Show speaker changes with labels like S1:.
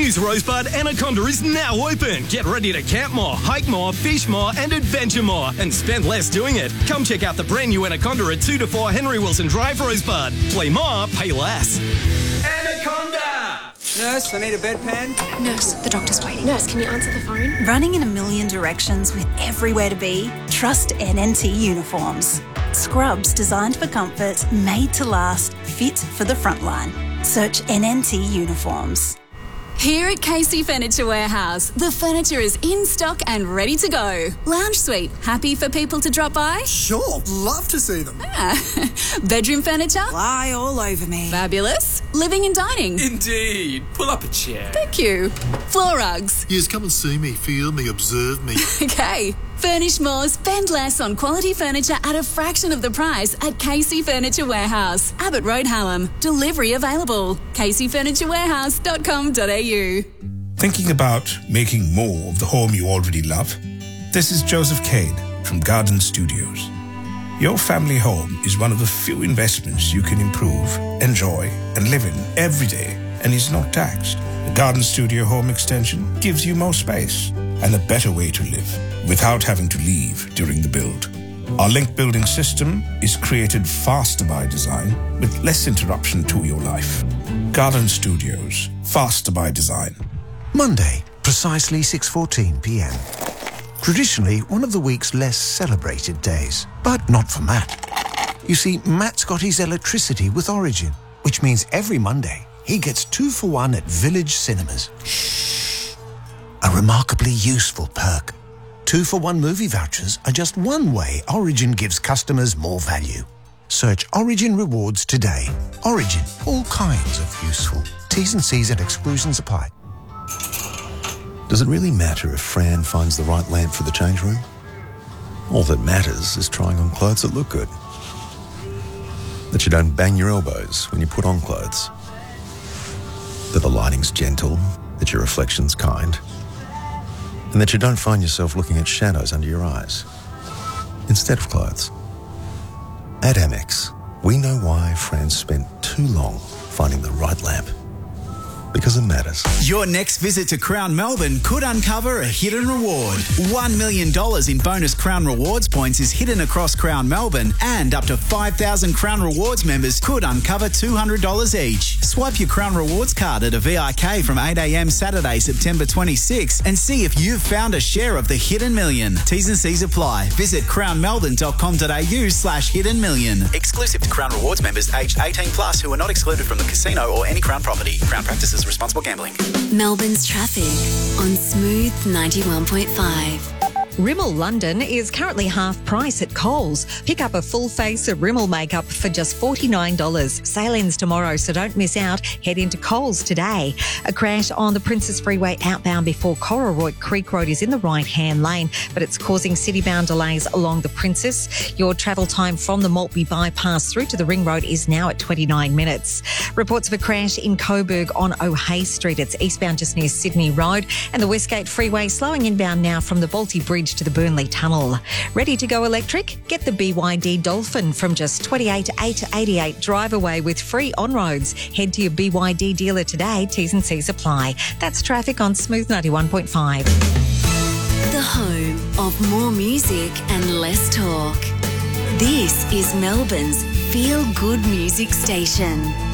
S1: News Rosebud Anaconda is now open. Get ready to camp more, hike more, fish more and adventure more and spend less doing it. Come check out the brand new Anaconda at 2 to 4 Henry Wilson Drive, Rosebud. Play more, pay less. Anaconda!
S2: Nurse, I need a bedpan.
S3: Nurse, the doctor's waiting. Nurse, can you answer the phone?
S4: Running in a million directions with everywhere to be? Trust NNT Uniforms. Scrubs designed for comfort, made to last, fit for the front line. Search NNT Uniforms.
S5: Here at Casey Furniture Warehouse, the furniture is in stock and ready to go. Lounge suite, happy for people to drop by?
S6: Sure, love to see them.
S5: Bedroom furniture?
S4: Lie all over me.
S5: Fabulous. Living and dining?
S2: Indeed. Pull up a chair.
S5: Thank you. Floor rugs?
S6: Yes, come and see me, feel me, observe me.
S5: Okay. Furnish more, spend less on quality furniture at a fraction of the price at Casey Furniture Warehouse, Abbott Road, Hallam. Delivery available. caseyfurniturewarehouse.com.au.
S7: Thinking about making more of the home you already love? This is Joseph Cade from Garden Studios. Your family home is one of the few investments you can improve, enjoy, and live in every day, and is not taxed. The Garden Studio Home Extension gives you more space and a better way to live without having to leave during the build. Our link building system is created faster by design with less interruption to your life. Garden Studios, faster by design.
S8: Monday, precisely 6:14 p.m. Traditionally one of the week's less celebrated days, but not for Matt. You see, Matt's got his electricity with Origin, which means every Monday he gets 2 for 1 at Village Cinemas. A remarkably useful perk. 2 for 1 movie vouchers are just one way Origin gives customers more value. Search Origin Rewards today. Origin, all kinds of useful. T's and C's and exclusions apply.
S9: Does it really matter if Fran finds the right lamp for the change room? All that matters is trying on clothes that look good. That you don't bang your elbows when you put on clothes. That the lighting's gentle, that your reflection's kind, and that you don't find yourself looking at shadows under your eyes instead of clothes. At Amex, we know why Fran spent too long finding the right lamp. Because it matters.
S10: Your next visit to Crown Melbourne could uncover a hidden reward. $1 million in bonus Crown Rewards points is hidden across Crown Melbourne, and up to 5,000 Crown Rewards members could uncover $200 each. Swipe your Crown Rewards card at a VIK from 8 a.m. Saturday, September 26 and see if you've found a share of the hidden million. T's and C's apply. Visit crownmelbourne.com.au/hidden million. Exclusive to Crown Rewards members aged 18 plus who are not excluded from the casino or any Crown property. Crown practices responsible gambling.
S11: Melbourne's traffic on Smooth 91.5.
S12: Rimmel London is currently half price at Coles. Pick up a full face of Rimmel makeup for just $49. Sale ends tomorrow, so don't miss out. Head into Coles today. A crash on the Princess Freeway outbound before Cororoy Creek Road is in the right-hand lane, but it's causing city-bound delays along the Princess. Your travel time from the Maltby bypass through to the Ring Road is now at 29 minutes. Reports of a crash in Coburg on O'Hay Street. It's eastbound just near Sydney Road, and the Westgate Freeway slowing inbound now from the Balti Bridge to the Burnley Tunnel. Ready to go electric? Get the BYD Dolphin from just $28,888. Drive away with free on-roads. Head to your BYD dealer today. T's and C's apply. That's traffic on Smooth 91.5.
S11: The home of more music and less talk. This is Melbourne's feel-good music station.